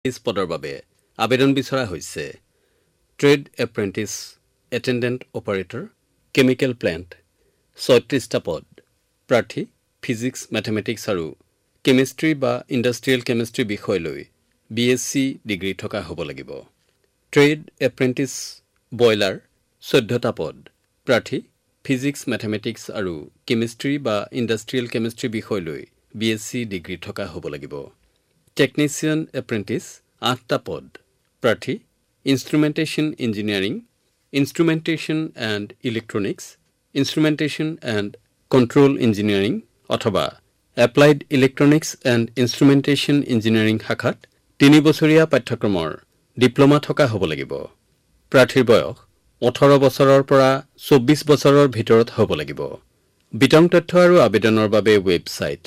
is পদৰ বাবে আবেদন বিচৰা হৈছে trade apprentice attendant operator chemical plant ৩৬টা পদ প্ৰাৰ্থী ফিজিক্স মেথমেটিক্স আৰু কেমিষ্ট্ৰি বা ইণ্ডাষ্ট্ৰিয়েল কেমিষ্ট্ৰি বিষয় লৈ BSc ডিগ্ৰী থকা হ'ব লাগিব ট্ৰেড এপ্ৰেণ্টিছ বয়লাৰ ১৪টা পদ প্ৰাৰ্থী ফিজিক্স মেথমেটিক্স আৰু কেমিষ্ট্ৰি বা ইণ্ডাষ্ট্ৰিয়েল কেমিষ্ট্ৰি বিষয় লৈ BSc ডিগ্ৰী থকা হ'ব লাগিব টেকনিচিয়ান এপ্ৰেণ্টিছ ৮টা পদ প্ৰাৰ্থী ইনষ্ট্ৰুমেণ্টেশ্যন engineering ইনষ্ট্ৰুমেণ্টেশ্যন and electronics ইনষ্ট্ৰুমেণ্টেশ্যন and control engineering অথবা এপ্লাইড ইলেক্ট্ৰনিক্স এণ্ড ইনষ্ট্ৰুমেণ্টেশ্যন ইঞ্জিনিয়াৰিং শাখাত ৩ বছৰীয়া পাঠ্যক্ৰমৰ ডিপ্ল'মা থকা হ'ব লাগিব প্ৰাৰ্থীৰ বয়স ১৮ বছৰৰ পৰা ২৪ বছৰৰ ভিতৰত হ'ব লাগিব বিতং তথ্য আৰু আবেদনৰ বাবে ৱেবছাইট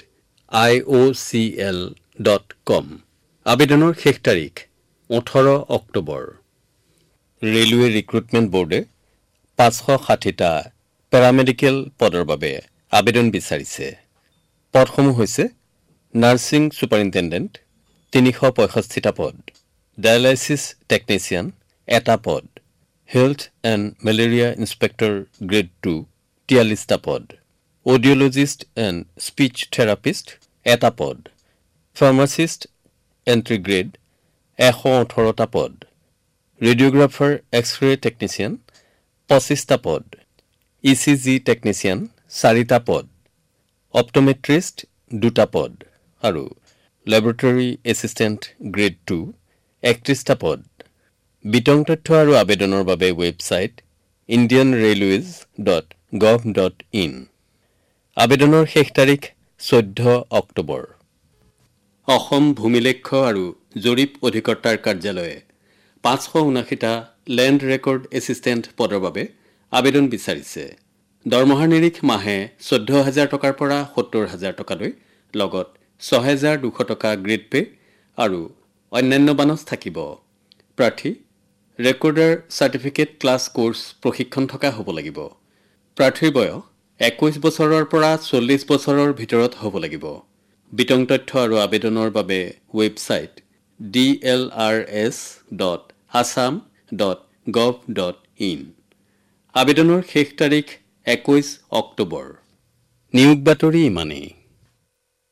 iocl.com আবেদনৰ শেষ তাৰিখ ১৮ অক্টোবৰ ৰেলৱে ৰিক্ৰুটমেণ্ট বোৰ্ডে ৫৬০টা পেৰামেডিকেল পদৰ বাবে আবেদন বিচাৰিছে পদসমূহ হৈছে নাৰ্ছিং ছুপাৰিণ্টেণ্ডেণ্ট ৩৬৫টা পদ ডায়ালাইচিছ টেকনিচিয়ান ১টা পদ health and malaria inspector grade 2 ৪৩টা পদ অডিঅ'লজিষ্ট এণ্ড স্পীচ থেৰাপিষ্ট ১টা পদ ফাৰ্মাচিষ্ট এণ্ট্ৰি গ্ৰেড ১১৮টা পদ ৰেডিঅ'গ্ৰাফাৰ এক্স-ৰে টেকনিচিয়ান ২৫টা পদ ECG টেকনিচিয়ান ৪টা পদ অপ্টোমেট্ৰিষ্ট 2টা পদ আৰু লেবৰেটৰী এছিষ্টেণ্ট গ্ৰেড 2 ৩১টা পদ বিতং তথ্য আৰু আবেদনৰ বাবে ৱেবছাইট indianrailways.gov.in আবেদনৰ শেষ তাৰিখ ১৪ অক্টোবৰ অসম ভূমিলেখ্য আৰু জৰীপ অধিকৰ্তাৰ কাৰ্যালয়ে ৫৭৯টা লেণ্ড ৰেকৰ্ড এছিষ্টেণ্ট পদৰ বাবে আবেদন বিচাৰিছে দৰমহাৰ নিৰিখ মাহে ১৪,০০০ টকাৰ পৰা ৭০,০০০ টকালৈ লগত ৬,২০০ টকা গ্ৰেড পে আৰু অন্যান্য বানচ থাকিব প্ৰাৰ্থী ৰেকৰ্ডাৰ চাৰ্টিফিকেট ক্লাছ কোৰ্চ প্ৰশিক্ষণ থকা হ'ব লাগিব প্ৰাৰ্থীৰ বয়স ২১ বছৰৰ পৰা ৪০ বছৰৰ ভিতৰত হ'ব লাগিব বিতং তথ্য আৰু আবেদনৰ বাবে ৱেবছাইট dlrs.assam.gov.in আবেদনৰ শেষ তাৰিখ ২১ অক্টোবৰ নিয়োগ বাতৰি ইমানেই